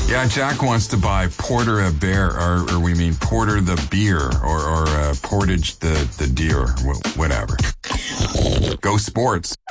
Yeah, Jack wants to buy Porter a bear, or we mean Porter the beer, or Portage the deer, whatever. Go Sports.